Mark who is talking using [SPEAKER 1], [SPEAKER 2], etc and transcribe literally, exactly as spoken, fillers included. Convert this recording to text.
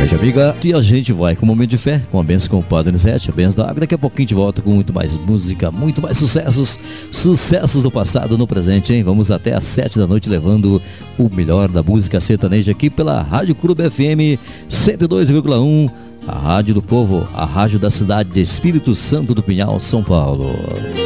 [SPEAKER 1] Beijo, amiga. E a gente vai com o Momento de Fé, com a benção com o Padre Nizete, a benção da água. Daqui a pouquinho a gente volta com muito mais música, muito mais sucessos, sucessos do passado no presente, hein? Vamos até às sete da noite levando o melhor da música sertaneja aqui pela Rádio Clube F M cento e dois vírgula um, a Rádio do Povo, a rádio da cidade de Espírito Santo do Pinhal, São Paulo.